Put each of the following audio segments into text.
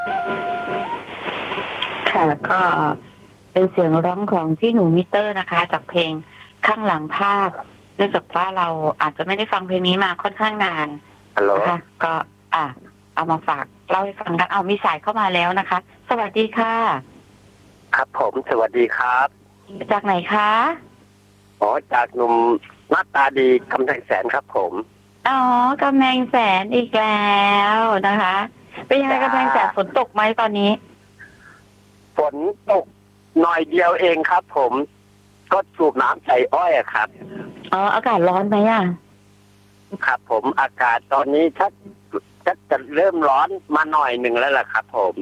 ค่ะก็เป็นเสียงร้องของพี่หนูมิเตอร์นะคะจากเพลงข้างหลังภาพเนื่องจากว่าเราอาจจะไม่ได้ฟังเพลงนี้มาค่อนข้างนานนะคะก็เอามาฝากเล่าให้ฟังกันเอามีสายเข้ามาแล้วนะคะสวัสดีค่ะครับผมสวัสดีครับจากไหนคะจากหนุ่มหน้าตาดีกำแพงแสนครับผมกำแพงแสนอีกแล้วนะคะเป็นยังไงกำแพงแสนฝนตกไหมตอนนี้ฝนตกหน่อยเดียวเองครับผมก็สูบน้ำใส่อ้อยครับอากาศร้อนไหมครับผมอากาศตอนนี้ถ้าจะเริ่มร้อนมาหน่อยหนึ่งแล้วล่ะครับผม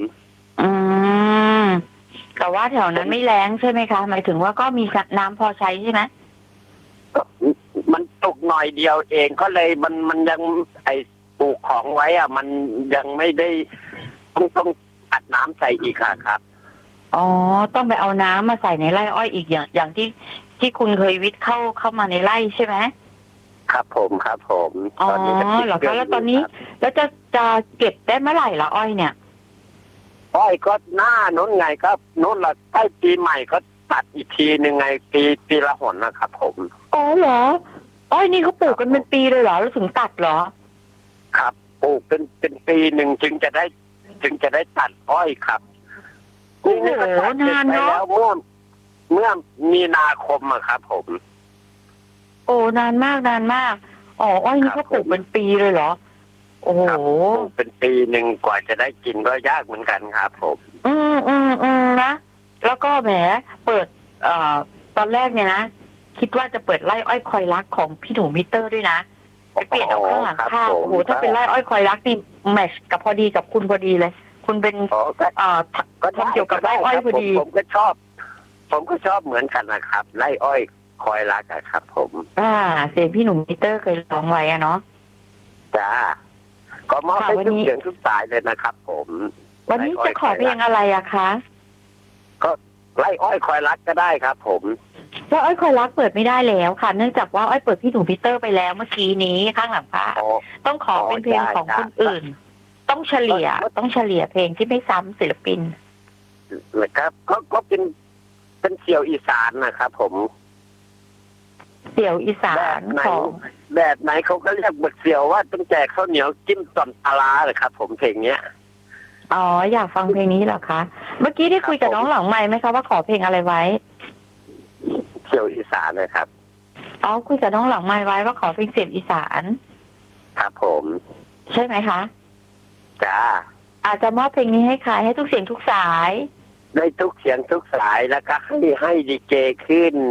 แต่ว่าแถวนั้นไม่แรงใช่ไหมคะหมายถึงว่าก็มีน้ำพอใช้ใช่ไหมมันตกหน่อยเดียวเองก็เลยมันยังปลูกของไว้มันยังไม่ได้ต้องอัดน้ำใส่อีกครับต้องไปเอาน้ำมาใส่ในไร่อ้อยอีกอย่างที่คุณเคยวิทย์เข้ามาในไร่ใช่ไหมครับผมตอนนี้เหรอคะแล้วตอนนี้แล้วจะเก็บได้เมื่อไหร่ละอ้อยเนี่ยอ้อยก็หน้าโน้นไงก็โน้นละใกล้ปีใหม่ก็ตัดอีกทีหนึ่งไงปีละหนนะครับผมเหรออ้อยนี่เขาปลูกกันเป็นปีเลยเหรอแล้วถึงตัดเหรอครับปลูกเป็นปีหนึ่งจึงจะได้ตัดอ้อยครับโอ้โหนานเนาะเมื่อมีนาคมครับผมนานมากอ้อยนี่เขาปลูกเป็นปีเลยเหรอโอ้โหเป็นปีหนึ่งกว่าจะได้กินก็ยากเหมือนกันครับผมนะแล้วก็แหมเปิดตอนแรกเนี่ยนะคิดว่าจะเปิดไร่อ้อยคอยรักของพี่หนูมิเตอร์ด้วยนะไปเปลี่ยนเอาข้างหลังภาพโอ้โหถ้าเป็นไร่อ้อยคอยรักนี่แมทช์กับพอดีกับคุณพอดีเลยคุณเป็นก็ทำเกี่ยวกับไร่อ้อยพอดีผมก็ชอบเหมือนกันนะครับไร่อ้อยคอยรักครับผมเสียงพี่หนุ่มมิเตอร์เคยร้องไว้เนาะจ้าก็มอบให้ทุกเสียงทุกสายเลยนะครับผมวันนี้จะขอเพลงอะไรคะก็ไร่อ้อยคอยรักก็ได้ครับผมแล้วอ้อยคอยรักเปิดไม่ได้แล้วค่ะเนื่องจากว่าอ้อยเปิดพี่หนุ่มมิเตอร์ไปแล้วเมื่อกี้นี้ข้างหลังพระต้องขอเป็นเพลงของคนอื่นต้องเฉลี่ยเพลงที่ไม่ซ้ำศิลปินนะครับก็เป็นเสี่ยวอีสานนะครับผมเสี่ยวอีสานของแบบไหนเขาก็เรียกบทเสี่ยวว่าต้องแจกข้าวเหนียวจิ้มต่อมปลาเลยครับผมเพลงเนี้ยอยากฟังเพลงนี้เหรอคะเมื่อกี้ได้คุยกับน้องหลังไมค์ไหมคะว่าขอเพลงอะไรไว้เสี่ยวอีสานนะครับคุยกับน้องหลังไมค์ไว้ว่าขอเพลงเสี่ยวอีสานครับผมใช่ไหมคะจ้าอาจจะมอบเพลงนี้ให้ใครให้ทุกเสียงทุกสายได้ทุกเสียงทุกสายแล้วก็ให้ดีเจขึ้น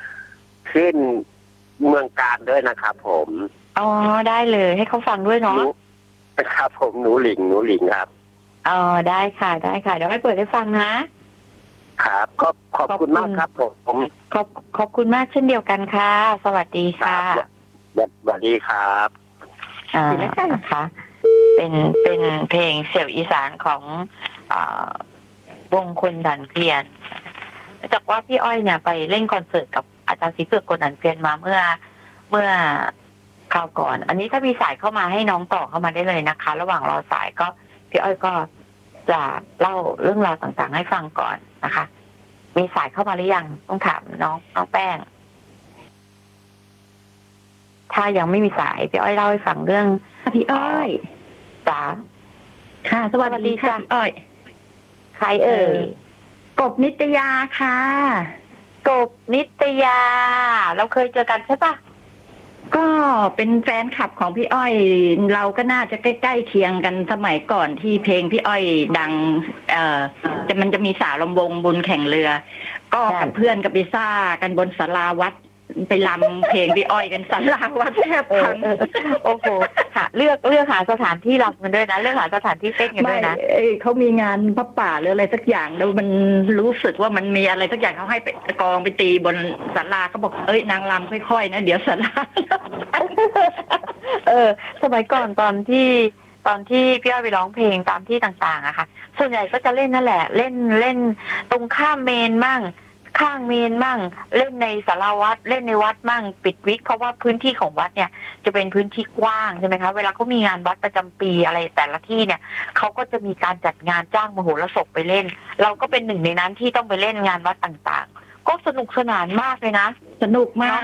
เมืองการด้วยนะครับผมได้เลยให้เขาฟังด้วยเนาะครับผมหนูหลิงครับได้ค่ะเดี๋ยวให้เปิดให้ฟังนะครับขอบคุณมากครับผมขอบคุณมากเช่นเดียวกันค่ะสวัสดีค่ะสวัสดีครับนะคะเป็นเพลงเสี่ยวอีสานของวงคนดันเพียนจากว่าพี่อ้อยเนี่ยไปเล่นคอนเสิร์ตกับอาจารย์ศรีเผือกคนดันเพียนมาเมื่อคราวก่อนอันนี้ถ้ามีสายเข้ามาให้น้องต่อเข้ามาได้เลยนะคะระหว่างรอสายก็พี่อ้อยก็จะเล่าเรื่องราวต่างๆให้ฟังก่อนนะคะมีสายเข้ามาหรือยังต้องถามน้องแป้งถ้ายังไม่มีสายพี่อ้อยเล่าให้ฟังเรื่องพี่อ้อยจ๋าค่ะสวัสดีค่ะอ้อยใครเอ่ยกบนิตยาค่ะกบนิตยาเราเคยเจอกันใช่ปะก็เป็นแฟนคลับของพี่อ้อยเราก็น่าจะใกล้ๆเคียงกันสมัยก่อนที่เพลงพี่อ้อยดังมันจะมีสาวลำวงบุญแข่งเรือก็กับเพื่อนกับไปซ่ากันบนศาลาวัดไปรำเพลงพี่อ้อยกันศาลาวัดแทบพังโอ้โหเลือกหาสถานที่รำกันด้วยนะเลือกหาสถานที่เต้นกันด้วยนะเขามีงานพระป่าหรืออะไรสักอย่างแล้วมันรู้สึกว่ามันมีอะไรสักอย่างเขาให้ไปกองไปตีบนศาลาเขาบอกนางรำค่อยๆนะเดี๋ยวศาลาสมัยก่อนตอนที่พี่อ้อยไปร้องเพลงตามที่ต่างๆอะค่ะส่วนใหญ่ก็จะเล่นนั่นแหละเล่นตรงข้ามเมนมั่งข้างเมนมั่งเล่นในศาลาวัดเล่นในวัดมั่งปิดวิกเพราะว่าพื้นที่ของวัดเนี่ยจะเป็นพื้นที่กว้างใช่ไหมคะเวลาเขามีงานวัดประจำปีอะไรแต่ละที่เนี่ยเขาก็จะมีการจัดงานจ้างมโหรสพไปเล่นเราก็เป็นหนึ่งในนั้นที่ต้องไปเล่นงานวัดต่างๆก็สนุกสนานมากเลยนะสนุกมาก